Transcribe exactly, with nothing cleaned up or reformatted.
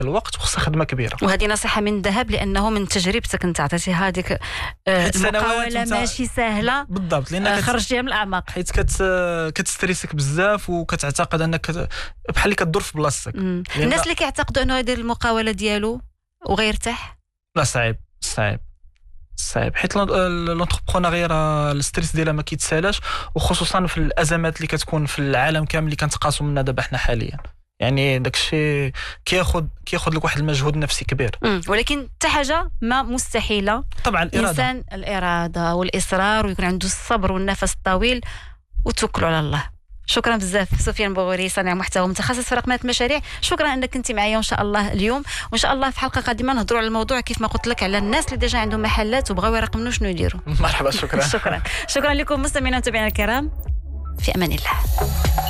الوقت وخصها خدمه كبيره. وهذه نصيحه من ذهب، لانه من تجربتك انت عطيتيها هذيك المقاوله ماشي سهله بالضبط، لانك خرجتيها من الاعماق، حيت كت كتستريسك بزاف وكتعتقد انك بحال اللي كدور في بلاصتك. الناس اللي كيعتقدوا انه يدير المقاوله ديالو وغيرتاح، لا صعيب صعيب صعيب، حيت لونتربرونيا راه الستريس ديالها ما كيتسالاش، وخصوصا في الازمات اللي كتكون في العالم كامل اللي كنتقاسوا منها دابا حنا حاليا. يعني داكشي كياخذ كياخذ لك واحد المجهود نفسي كبير. مم. ولكن حتى حاجه ما مستحيله. طبعا الاراده، الانسان الاراده والاصرار، ويكون عنده الصبر والنفس الطويل، وتوكلوا على الله. شكرا بزاف سفيان بوغوري، صانع محتوى متخصص في رقمنه المشاريع. شكرا انك كنتي معايا، وان شاء الله اليوم وان شاء الله في حلقه قادمه نهضروا على الموضوع كيف ما قلت لك، على الناس اللي ديجا عندهم محلات وبغاو يرقمنوا شنو يديروا. مرحبا، شكرا. شكرا شكرا لكم مستمعينا ومتابعينا الكرام، في امان الله.